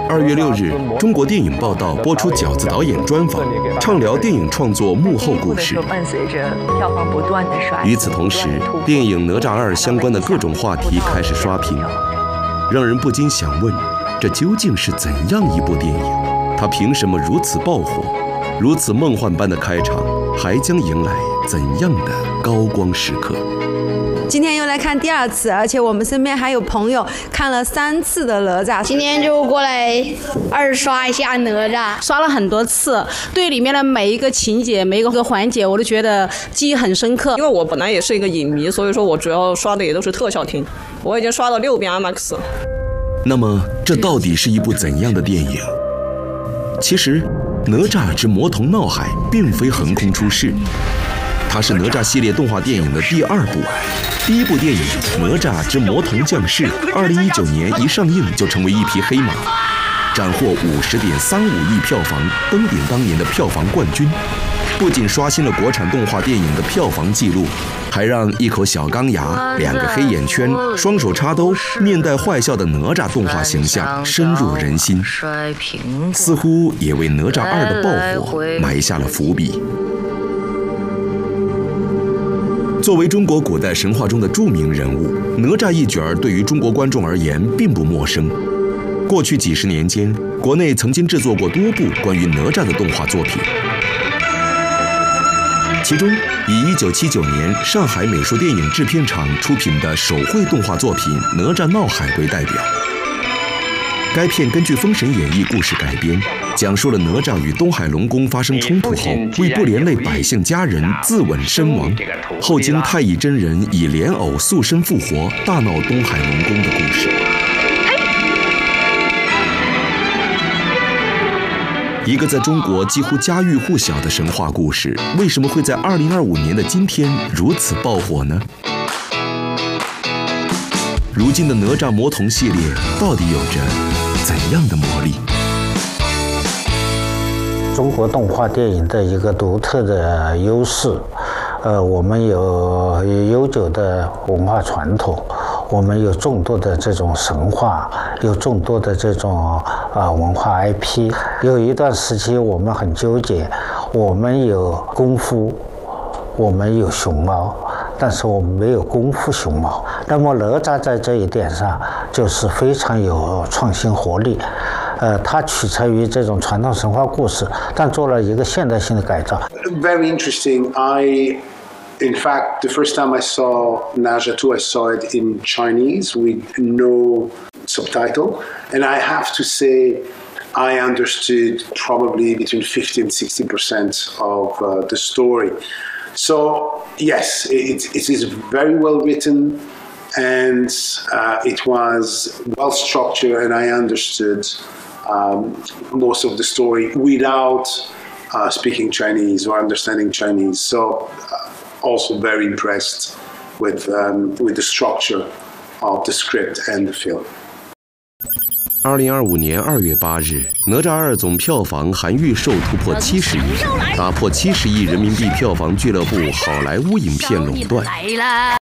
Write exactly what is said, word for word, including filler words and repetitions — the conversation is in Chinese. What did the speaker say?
二月六日，中国电影报道播出饺子导演专访，畅聊电影创作幕后故事。 伴随着票房不断的刷新， 与此同时，电影《哪吒二》相关的各种话题开始刷屏，让人不禁想问：这究竟是怎样一部电影？它凭什么如此爆火？如此梦幻般的开场，还将迎来怎样的高光时刻？ 今天又来看第二次，而且我们身边还有朋友看了三次的哪吒。 今天就过来二刷一下哪吒， 刷了很多次，对里面的每一个情节、每一个环节，我都觉得记忆很深刻。 因为我本来也是一个影迷，所以说我主要刷的也都是特效厅，我已经刷了六遍 IMAX 了。 那么，这到底是一部怎样的电影？其实，《哪吒之魔童闹海》并非横空出世，它是哪吒系列动画电影的第二部。第一部电影《哪吒之魔童降世》，二零一九年一上映就成为一匹黑马，斩获五十点三五亿票房，登顶当年的票房冠军。不仅刷新了国产动画电影的票房纪录，还让一口小钢牙、两个黑眼圈、双手插兜、面带坏笑的哪吒动画形象深入人心，似乎也为哪吒二的爆火埋下了伏笔。作为中国古代神话中的著名人物，哪吒一角儿对于中国观众而言并不陌生。过去几十年间，国内曾经制作过多部关于哪吒的动画作品。其中，以一九七九年上海美术电影制片厂出品的手绘动画作品《哪吒闹海》为代表。该片根据《封神演义》故事改编，讲述了哪吒与东海龙宫发生冲突后，为不连累百姓家人自刎身亡，后经太乙真人以莲藕塑身复活，大闹东海龙宫的故事。一个在中国几乎家喻户晓的神话故事，为什么会在二零二五年的今天如此爆火呢？如今的哪吒魔童系列到底有着怎样的魔力？ 中国动画电影的一个独特的优势，呃，我们有悠久的文化传统，我们有众多的这种神话，有众多的这种啊、呃、文化 I P。有一段时期我们很纠结，我们有功夫，我们有熊猫，但是我们没有功夫熊猫。那么哪吒在这一点上就是非常有创新活力。呃，它取材于这种传统神话故事，但做了一个现代性的改造。 Very interesting. I, in fact, the first time I saw Naja two, I saw it in Chinese with no subtitle, and I have to say, I understood probably between fifty and sixty percent of uh, the story. So yes, it, it is very well written, and uh, it was well structured, and I understood um, most of the story without uh, speaking Chinese or understanding Chinese. So uh, also very impressed with um, with the structure of the script and the film. 二零二五年二月八日，《哪吒二》总票房含预售突破七十亿，打破七十亿人民币票房俱乐部好莱坞影片垄断。